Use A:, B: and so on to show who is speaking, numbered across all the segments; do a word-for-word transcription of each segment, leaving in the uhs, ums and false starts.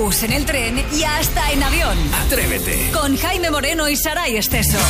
A: bus, en el tren y hasta en avión.
B: Atrévete.
A: Con Jaime Moreno y Saray Esteso.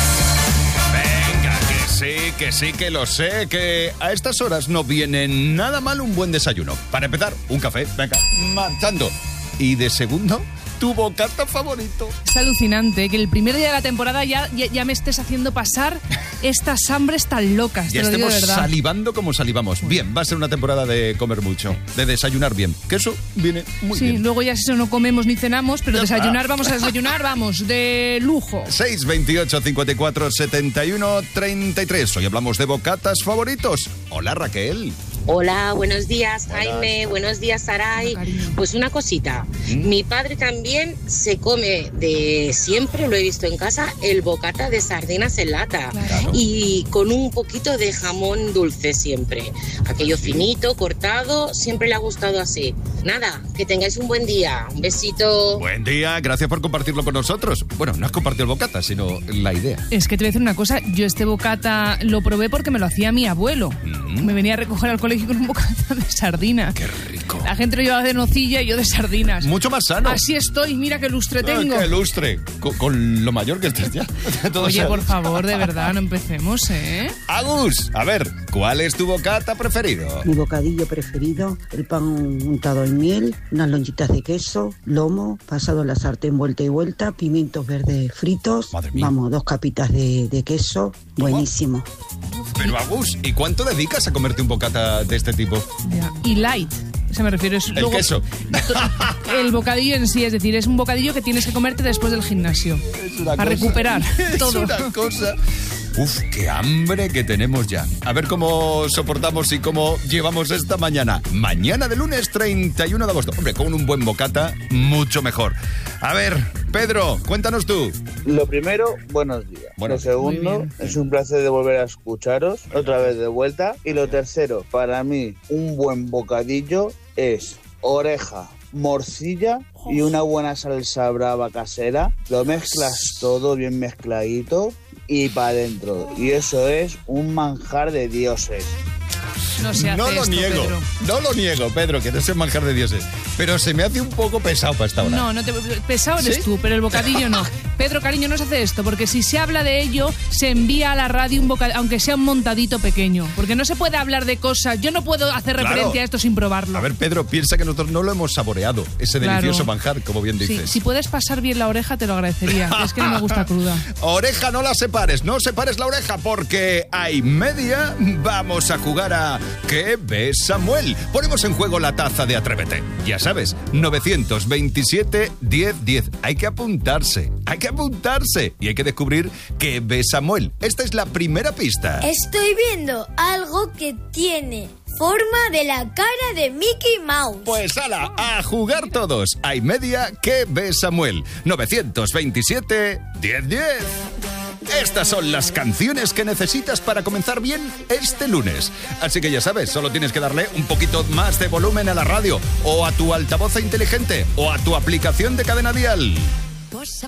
B: Venga, que sí, que sí, que lo sé, que a estas horas no viene nada mal un buen desayuno. Para empezar, un café, venga, marchando. Y de segundo, tu bocata favorito.
C: Es alucinante que el primer día de la temporada ya, ya, ya me estés haciendo pasar estas hambres tan locas.
B: Ya
C: te lo digo de
B: estemos
C: verdad.
B: salivando como salivamos. Bien, va a ser una temporada de comer mucho, de desayunar bien, que eso viene muy
C: sí,
B: bien.
C: luego ya si eso no comemos ni cenamos, pero desayunar, vamos a desayunar, vamos, de lujo.
B: seis veintiocho, cincuenta y cuatro, setenta y uno, treinta y tres. Hoy hablamos de bocatas favoritos. Hola, Raquel.
D: Hola, buenos días, Jaime. Hola. Buenos días, Saray.
C: Hola,
D: pues una cosita. ¿Mm? Mi padre también se come de siempre, lo he visto en casa, el bocata de sardinas en lata.
C: Claro.
D: Y con un poquito de jamón dulce siempre. Aquello finito, cortado, siempre le ha gustado así. Nada, que tengáis un buen día. Un besito.
B: Buen día, gracias por compartirlo con nosotros. Bueno, no has compartido el bocata, sino la idea.
C: Es que te voy a decir una cosa, yo este bocata lo probé porque me lo hacía mi abuelo. Mm. Me venía a recoger al colegio con un bocata de sardinas.
B: ¡Qué rico!
C: La gente lo llevaba de nocilla y yo de sardinas.
B: Mucho más sano.
C: Así estoy, mira qué lustre tengo.
B: Ah, ¡Qué lustre! Con, con lo mayor que estás ya. Todo
C: Oye,
B: sal.
C: por favor, de verdad, no empecemos, ¿eh?
B: Agus, a ver, ¿cuál es tu bocata preferido?
E: Mi bocadillo preferido, el pan untado en miel, unas lonchitas de queso, lomo, pasado la sartén vuelta y vuelta, pimientos verdes fritos,
B: Madre mía.
E: Vamos, dos capitas de, de queso, buenísimo.
B: Pero Agus, ¿y cuánto dedicas a comerte un bocata de este tipo?
C: Ya. Y light. O sea, me refiero es
B: El
C: luego,
B: queso.
C: El bocadillo en sí, es decir, es un bocadillo que tienes que comerte después del gimnasio.
B: Es una
C: para
B: cosa.
C: recuperar
B: Es
C: todo.
B: una cosa. Uf, qué hambre que tenemos ya. A ver cómo soportamos y cómo llevamos esta mañana. Mañana de lunes treinta y uno de agosto. Hombre, con un buen bocata, mucho mejor. A ver, Pedro, cuéntanos tú.
F: Lo primero, buenos días.
B: Bueno,
F: lo segundo, es un placer de volver a escucharos otra vez de vuelta. Y lo tercero, para mí, un buen bocadillo es oreja, morcilla y una buena salsa brava casera. Lo mezclas todo bien mezcladito y para adentro. Y eso es un manjar de dioses.
C: No se hace
B: No lo
C: esto,
B: niego,
C: Pedro.
B: no lo niego, Pedro, que no es el manjar de dioses. Pero se me hace un poco pesado para esta hora.
C: No, no te, pesado eres
B: ¿Sí?
C: tú, pero el bocadillo no. Pedro, cariño, no se hace esto, porque si se habla de ello, se envía a la radio un bocadillo, aunque sea un montadito pequeño. Porque no se puede hablar de cosas. Yo no puedo hacer
B: Claro.
C: referencia a esto sin probarlo.
B: A ver, Pedro, piensa que nosotros no lo hemos saboreado, ese
C: Claro.
B: delicioso manjar, como bien
C: Sí,
B: dices.
C: si puedes pasar bien la oreja, te lo agradecería. Es que no me gusta cruda.
B: Oreja, no la separes, no separes la oreja, porque hay media. Vamos a jugar a ¿Qué ves, Samuel? Ponemos en juego la taza de Atrévete. Ya sabes, novecientos veintisiete, diez diez. Hay que apuntarse, hay que apuntarse. Y hay que descubrir ¿Qué ves, Samuel? Esta es la primera pista.
G: Estoy viendo algo que tiene forma de la cara de Mickey Mouse.
B: Pues ala, a jugar todos. Hay media, ¿qué ves, Samuel? novecientos veintisiete, diez diez. Estas son las canciones que necesitas para comenzar bien este lunes. Así que ya sabes, solo tienes que darle un poquito más de volumen a la radio, o a tu altavoz inteligente, o a tu aplicación de Cadena Dial.
H: Cosa